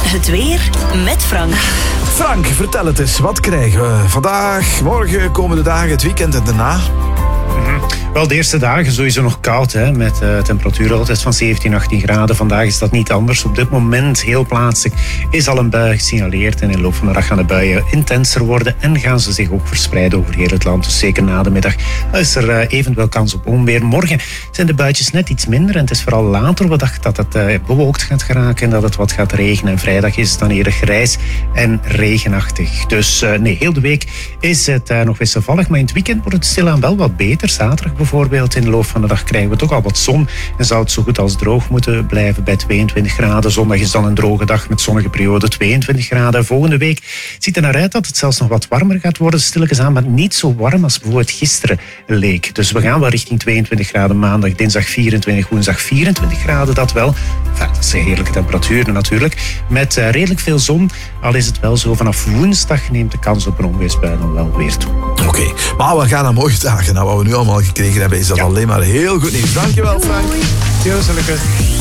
Het weer met Frank. Frank, vertel het eens. Wat krijgen we vandaag, morgen, komende dagen, het weekend en daarna? Wel, de eerste dagen sowieso nog koud, hè, met temperaturen altijd van 17, 18 graden. Vandaag is dat niet anders. Op dit moment, heel plaatselijk, is al een bui gesignaleerd. En in de loop van de dag gaan de buien intenser worden en gaan ze zich ook verspreiden over heel het land. Dus zeker na de middag is er eventueel kans op onweer. Morgen zijn de buitjes net iets minder en het is vooral later op de dag dat het bewolkt gaat geraken en dat het wat gaat regenen. En vrijdag is het dan eerder grijs en regenachtig. Dus heel de week is het nog wisselvallig, maar in het weekend wordt het stilaan wel wat beter. Zaterdag bijvoorbeeld, in de loop van de dag krijgen we toch al wat zon en zou het zo goed als droog moeten blijven bij 22 graden. Zondag is dan een droge dag met zonnige periode, 22 graden. Volgende week ziet er naar uit dat het zelfs nog wat warmer gaat worden, stilletjes aan, maar niet zo warm als bijvoorbeeld gisteren leek. Dus we gaan wel richting 22 graden maandag, dinsdag 24, woensdag 24 graden, dat wel. Enfin, dat zijn heerlijke temperaturen natuurlijk, met redelijk veel zon. Al is het wel zo, vanaf woensdag neemt de kans op een onweersbui dan wel weer toe. Oké, maar we gaan naar mooie dagen. Nou, wat we nu allemaal gekregen hebben, is dat alleen maar heel goed nieuws. Dankjewel, Frank. Doei.